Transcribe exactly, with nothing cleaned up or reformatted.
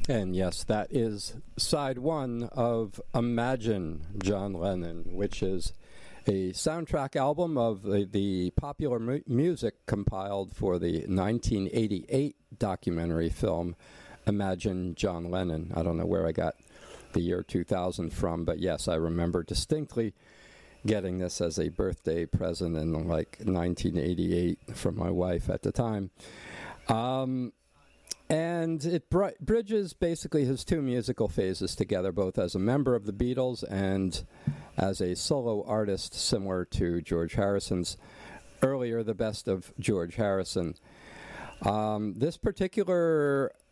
And yes, that is side one of Imagine, John Lennon, which is a soundtrack album of the, the popular mu- music compiled for the nineteen eighty-eight documentary film Imagine, John Lennon. I don't know where I got the year two thousand from, but yes, I remember distinctly getting this as a birthday present in like nineteen eighty-eight from my wife at the time. Um... And it br- bridges basically his two musical phases together, both as a member of the Beatles and as a solo artist, similar to George Harrison's earlier The Best of George Harrison. Um, this particular